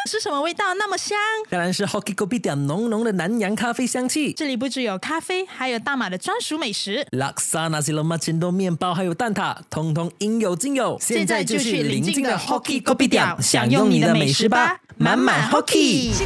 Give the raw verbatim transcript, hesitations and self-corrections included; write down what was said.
是什么味道那么香？ 当然是 Hoki Kopitiam 浓浓的南洋咖啡香气。 这里不只有咖啡，还有大马的专属美食， Laksa Nasi Lemak Cendol 面包还有蛋挞，通通应有尽有。 现在就去邻近的 Hoki Kopitiam 享用你的美食吧，满满 Hoki。